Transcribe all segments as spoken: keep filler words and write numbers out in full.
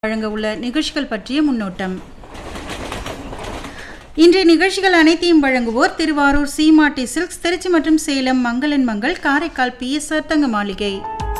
வழங்க உள்ள நிகழ்ச்சிகள் பற்றிய முன்னோட்டம். இன்றைய நிகழ்ச்சிகள் அனைத்தையும் வழங்குவோர் திருவாரூர் சீமாட்டி சில்க்ஸ், திருச்சி மற்றும் சேலம் மங்களன் Mangal, Karaikal B S R தங்க மாளிகை.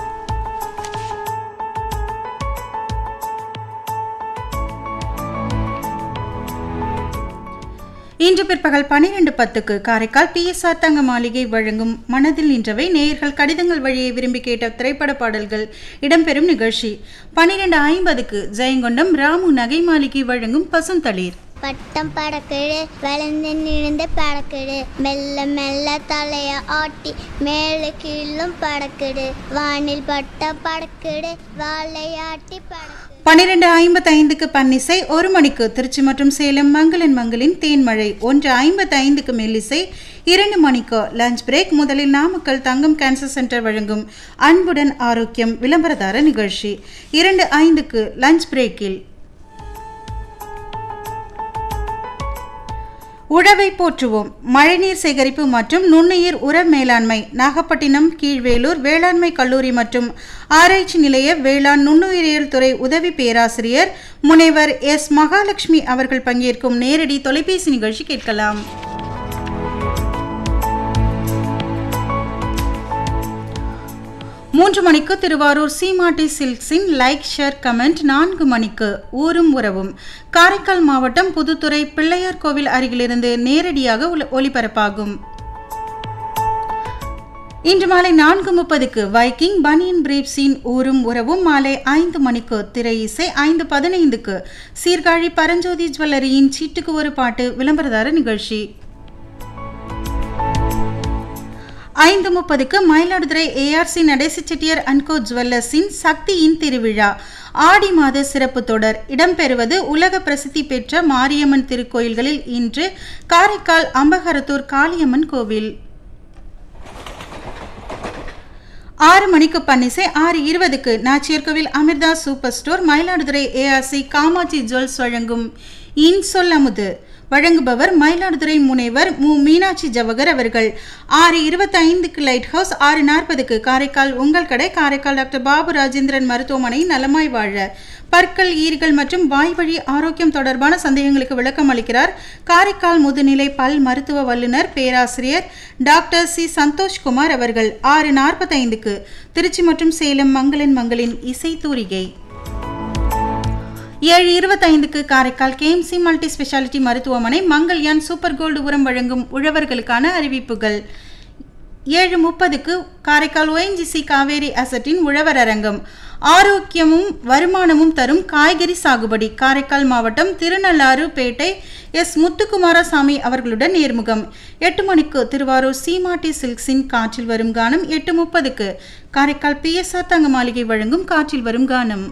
இன்று பிற்பகல் பனிரெண்டு பத்துக்கு காரைக்கால் பி எஸ் ஆர் தங்க மாளிகை வழங்கும் மனதில் நின்றவை. நேயர்கள் கடிதங்கள் வழியை விரும்பி கேட்ட திரைப்பட பாடல்கள் இடம்பெறும் நிகழ்ச்சி. பனிரெண்டு ஐம்பதுக்கு ஜெயங்கொண்டம் ராமு நகை மாளிகை வழங்கும் பசுந்தளிர். பட்டம் படக்குடு வளர்ந்து நின்று படக்குடு மெல்ல மெல்ல தலைய ஆட்டி மேலு கீழும் படக்குடு வானில் பட்டம் படக்குடு வாழையாட்டி படக்குடு. பனிரெண்டு ஐம்பத்தி ஐந்துக்கு பன்னிசை. ஒரு மணிக்கு திருச்சி மற்றும் சேலம் மங்களன் மங்களின் தேன்மழை. ஒன்று ஐம்பத்தி ஐந்துக்கு மெல்லிசை. இரண்டு மணிக்கு லஞ்ச் பிரேக். முதலில் நாமக்கல் தங்கம் கேன்சர் சென்டர் வழங்கும் அன்புடன் ஆரோக்கியம் விளம்பரதார நிகழ்ச்சி. இரண்டு ஐந்துக்கு லஞ்ச் பிரேக்கில் உழவை போற்றுவோம், மழைநீர் சேகரிப்பு மற்றும் நுண்ணுயிர் உர மேலாண்மை, நாகப்பட்டினம் கீழ்வேலூர் வேளாண்மை கல்லூரி மற்றும் ஆராய்ச்சி நிலைய வேளாண் நுண்ணுயிரியல் துறை உதவி பேராசிரியர் முனைவர் எஸ் மகாலட்சுமி அவர்கள் பங்கேற்கும் நேரடி தொலைபேசி நிகழ்ச்சி கேட்கலாம். மூன்று மணிக்கு திருவாரூர் சீமாட்டி சில்க்ஸின் லைக் ஷேர் கமெண்ட். நான்கு மணிக்கு ஊரும் உறவும், காரைக்கால் மாவட்டம் புதுத்துறை பிள்ளையார் கோவில் அருகிலிருந்து நேரடியாக ஒளிபரப்பாகும். இன்று மாலை நான்கு முப்பதுக்கு வைக்கிங் பனியன் பிரீப்ஸின் ஊரும் உறவும். மாலை ஐந்து மணிக்கு திரை இசை. ஐந்து பதினைந்துக்கு சீர்காழி பரஞ்சோதி ஜுவல்லரியின் சீட்டுக்கு ஒரு பாட்டு விளம்பரதார நிகழ்ச்சி. ஐந்து முப்பதுக்கு மயிலாடுதுறை ஏஆர்சி நடேசி செட்டியார் அன்கோ ஜுவல்லர்ஸின் சக்தியின் திருவிழா ஆடி மாத சிறப்பு தொடர். இடம்பெறுவது உலக பிரசித்தி பெற்ற மாரியம்மன் திருக்கோயில்களில் இன்று காரைக்கால் அம்பகரத்தூர் காளியம்மன் கோவில். ஆறு மணிக்கு பன்னிசை. ஆறு இருபதுக்கு Nachiyarkovil Amrita super store Mayiladuthurai ARC Kamakshi jewels வழங்கும் இன்சொல் அமுது. வழங்குபவர் மயிலாடுதுறை முனைவர் மு மீனாட்சி ஜவகர் அவர்கள். ஆறு இருபத்தி ஐந்துக்கு லைட் ஹவுஸ். ஆறு நாற்பதுக்கு காரைக்கால் உங்கள் கடை, காரைக்கால் டாக்டர் பாபு ராஜேந்திரன் மருத்துவமனை நலமாய் வாழ பற்கள், ஈர்கள் மற்றும் வாய்வழி ஆரோக்கியம் தொடர்பான சந்தேகங்களுக்கு விளக்கம் அளிக்கிறார் காரைக்கால் முதுநிலை பல் மருத்துவ வல்லுநர் பேராசிரியர் டாக்டர் சி சந்தோஷ்குமார் அவர்கள். ஆறு நாற்பத்தி ஐந்துக்கு திருச்சி மற்றும் சேலம் மங்களன் மங்களின் இசை தூரிகை. ஏழு இருபத்தி ஐந்துக்கு காரைக்கால் கேஎம்சி மல்டி ஸ்பெஷாலிட்டி மருத்துவமனை மங்கள்யான் சூப்பர் கோல்டு உரம் வழங்கும் உழவர்களுக்கான அறிவிப்புகள். ஏழு முப்பதுக்கு காரைக்கால் ஓஎன்ஜிசி காவேரி அசட்டின் உழவர் அரங்கம். ஆரோக்கியமும் வருமானமும் தரும் காய்கறி சாகுபடி, காரைக்கால் மாவட்டம் திருநள்ளாறு பேட்டை எஸ் முத்துக்குமாரசாமி அவர்களுடன் நேர்முகம். எட்டு மணிக்கு திருவாரூர் சீமாட்டி சில்க்ஸின் காற்றில் வரும் கானம். எட்டு முப்பதுக்கு காரைக்கால் பி எஸ் ஆர் தங்க மாளிகை வழங்கும் காற்றில் வரும் கானம்.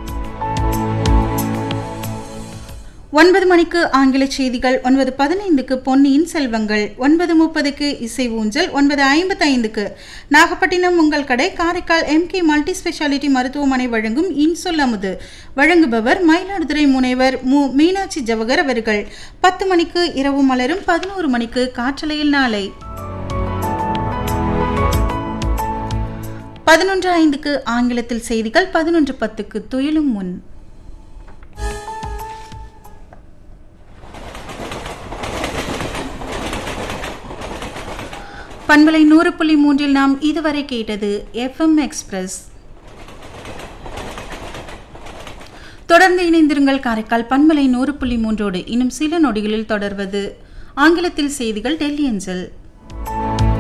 ஒன்பது மணிக்கு ஆங்கில செய்திகள். ஒன்பது பதினைந்துக்கு பொன்னியின் செல்வங்கள். ஒன்பது முப்பதுக்கு இசை ஊஞ்சல். ஒன்பது ஐம்பத்தி ஐந்துக்கு நாகப்பட்டினம் உங்கள் கடை, காரைக்கால் எம்கே மல்டி ஸ்பெஷாலிட்டி மருத்துவமனை வழங்கும் இன்சொல் அமுது. வழங்குபவர் மயிலாடுதுறை முனைவர் மு மீனாட்சி ஜவகர் அவர்கள். பத்து மணிக்கு இரவு மலரும். பதினோரு மணிக்கு காற்றலையில் நாளை. பதினொன்று ஐந்துக்கு ஆங்கிலத்தில் செய்திகள். பதினொன்று பத்துக்கு துயிலும் முன். பண்பலை நூறு புள்ளி மூன்றில் நாம் இதுவரை கேட்டது எஃப்எம் எக்ஸ்பிரஸ். தொடர்ந்து இணைந்திருங்கள் காரைக்கால் பண்பலை நூறு புள்ளி மூன்றோடு. இன்னும் சில நொடிகளில் தொடர்வது ஆங்கிலத்தில் செய்திகள் டெல்லி அஞ்சல்.